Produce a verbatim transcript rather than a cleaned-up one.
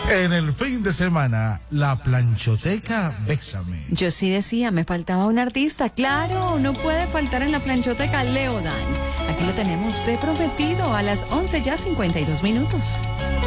En el fin de semana, la planchoteca Bésame. Yo sí decía, me faltaba un artista. Claro, no puede faltar en la planchoteca Leodan. Aquí lo tenemos de prometido a las once ya cincuenta y dos minutos.